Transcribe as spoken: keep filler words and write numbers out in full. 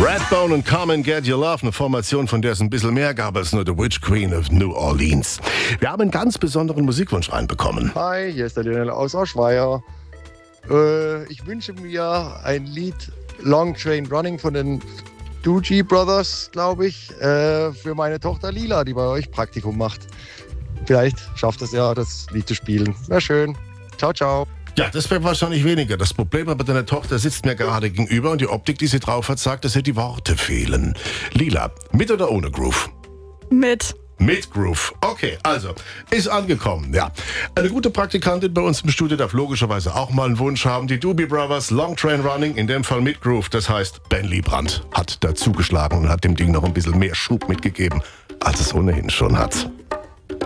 Redbone und Come and Get Your Love, eine Formation, von der es ein bisschen mehr gab als nur The Witch Queen of New Orleans. Wir haben einen ganz besonderen Musikwunsch reinbekommen. Hi, hier ist der Lionel aus Aschweier. Äh, ich wünsche mir ein Lied Long Train Running von den Doogie Brothers, glaube ich, äh, für meine Tochter Lila, die bei euch Praktikum macht. Vielleicht schafft es ja, das Lied zu spielen. Wäre schön. Ciao, ciao. Ja, das wäre wahrscheinlich weniger. Das Problem aber, deine Tochter sitzt mir gerade gegenüber und die Optik, die sie drauf hat, sagt, dass ihr die Worte fehlen. Lila, mit oder ohne Groove? Mit. Mit Groove. Okay, also, ist angekommen, ja. Eine gute Praktikantin bei uns im Studio darf logischerweise auch mal einen Wunsch haben. Die Doobie Brothers, Long Train Running, in dem Fall mit Groove. Das heißt, Ben Liebrandt hat dazugeschlagen und hat dem Ding noch ein bisschen mehr Schub mitgegeben, als es ohnehin schon hat.